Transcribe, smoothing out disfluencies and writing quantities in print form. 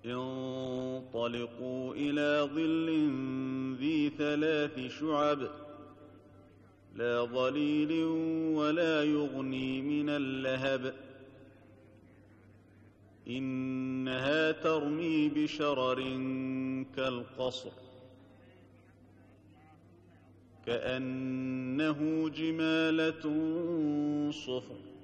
انطلقوا إلى ظل ذي 3 شعب لا ظليل ولا يغني من اللهب إنها ترمي بشرر كالقصر كأنه جمالة صفر